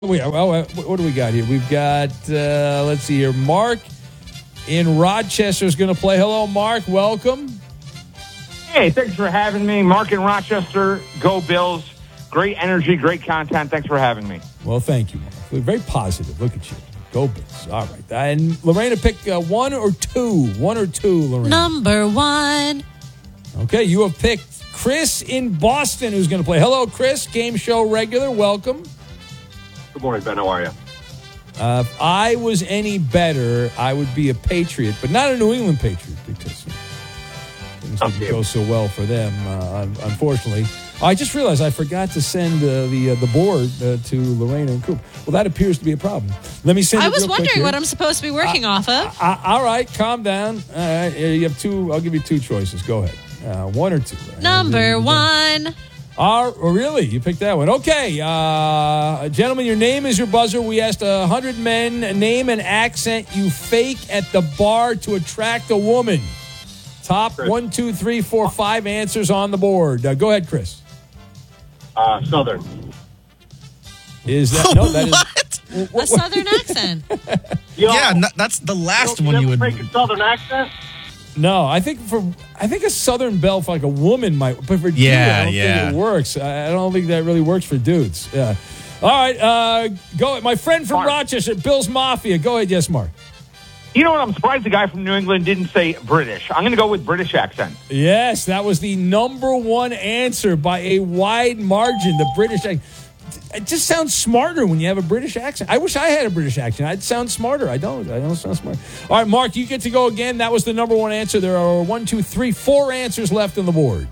What do we got here? We've got, let's see here, Mark in Rochester is going to play. Hello, Mark. Welcome. Hey, thanks for having me. Mark in Rochester. Go Bills. Great energy, great content. Thanks for having me. Well, thank you, Mark. Very positive. Look at you. Go Bills. All right. And Lorena, pick one or two. One or two, Lorena. Number one. Okay, you have picked Chris in Boston who's going to play. Hello, Chris. Game show regular. Welcome. Good morning, Ben. How are you? If I was any better, I would be a Patriot, but not a New England Patriot because things didn't go so well for them, unfortunately. I just realized I forgot to send the board to Lorena and Coop. Well, that appears to be a problem. Let me send it I was real quick wondering here. what I'm supposed to be working off of. All right, calm down. All right, you have two. I'll give you two choices. Go ahead. One or two. Number one. Oh, really? You picked that one. Okay. Gentlemen, your name is your buzzer. We asked 100 men, name an accent you fake at the bar to attract a woman. Top Chris. 1, 2, 3, 4, 5 answers on the board. Go ahead, Chris. Southern. Is that... No, that is... A southern accent. That's the last one you would... Make a southern accent? No, I think a Southern Belle for like a woman might, but for dude, I don't think it works. I don't think that really works for dudes. Yeah. All right, go. My friend from Mark. Rochester, Bill's Mafia. Go ahead, yes, Mark. You know what? I'm surprised the guy from New England didn't say British. I'm going to go with British accent. Yes, that was the number one answer by a wide margin. The British accent. It just sounds smarter when you have a British accent. I wish I had a British accent. I'd sound smarter. I don't sound smart. All right, Mark, you get to go again. That was the number one answer. There are 1, 2, 3, 4 answers left on the board.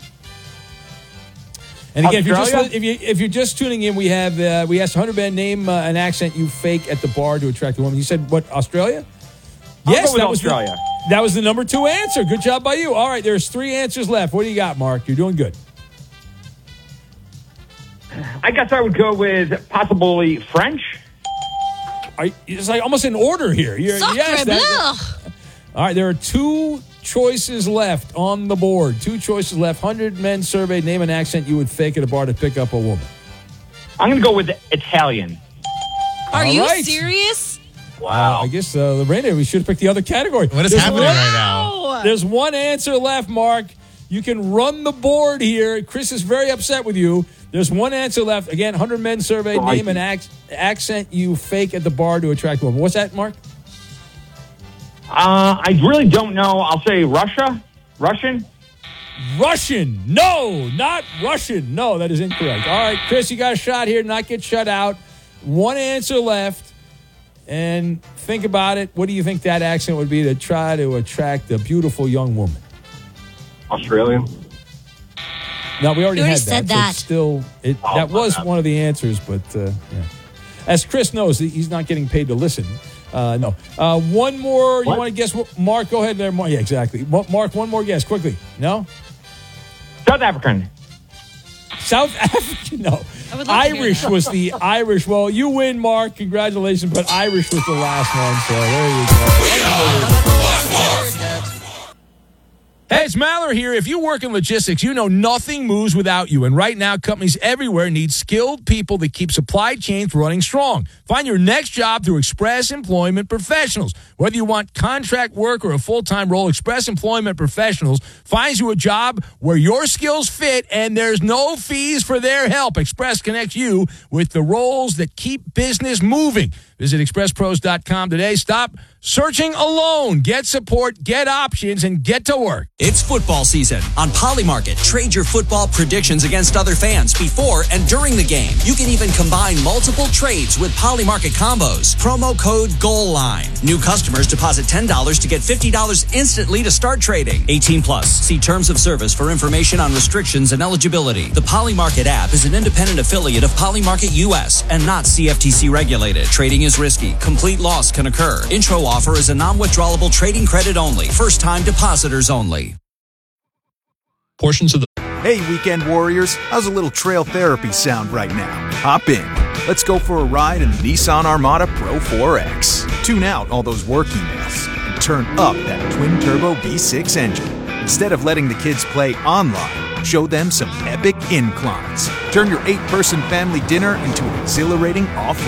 And again, if you're just tuning in, we have we asked 100 men name an accent you fake at the bar to attract a woman. You said what? Australia? Yes, that was Australia. That was the number 2 answer. Good job by you. All right, there's 3 answers left. What do you got, Mark? You're doing good. I guess I would go with possibly French. It's like almost in order here. All right, there are 2 choices left on the board. 2 choices left. 100 men surveyed. Name an accent you would fake at a bar to pick up a woman. I'm going to go with Italian. Are All you right. serious? Wow. I guess, Lorena, we should have picked the other category. What is happening right now? There's 1 answer left, Mark. You can run the board here. Chris is very upset with you. There's 1 answer left. Again, 100 men surveyed. Name an accent you fake at the bar to attract a woman. What's that, Mark? I really don't know. I'll say Russian. Russian. No, not Russian. No, that is incorrect. All right, Chris, you got a shot here. Not get shut out. 1 answer left. And think about it. What do you think that accent would be to try to attract a beautiful young woman? Australian. No, we already had said that. So that was one of the answers, but yeah. As Chris knows, he's not getting paid to listen. No. One more. You want to guess what? Mark, go ahead there. Mark. Yeah, exactly. Mark, one more guess quickly. No? South African. South African? No. I would love to hear Irish that. was the Irish. Well, you win, Mark. Congratulations. But Irish was the last one. So there you go. Hey, it's Mallory here. If you work in logistics, you know nothing moves without you. And right now, companies everywhere need skilled people that keep supply chains running strong. Find your next job through Express Employment Professionals. Whether you want contract work or a full-time role, Express Employment Professionals finds you a job where your skills fit and there's no fees for their help. Express connects you with the roles that keep business moving. Visit expresspros.com today. Stop searching alone. Get support, get options, and get to work. It's football season. On Polymarket, trade your football predictions against other fans before and during the game. You can even combine multiple trades with Polymarket combos. Promo code GOALLINE. New customers deposit $10 to get $50 instantly to start trading. 18 plus. See terms of service for information on restrictions and eligibility. The Polymarket app is an independent affiliate of Polymarket US and not CFTC regulated. Trading is risky. Complete loss can occur. Intro offer is a non-withdrawable trading credit only. First-time depositors only. Portions of the... Hey, weekend warriors, how's a little trail therapy sound right now? Hop in. Let's go for a ride in the Nissan Armada Pro 4X. Tune out all those work emails and turn up that twin-turbo V6 engine. Instead of letting the kids play online, Show them some epic inclines. Turn your 8-person family dinner into an exhilarating off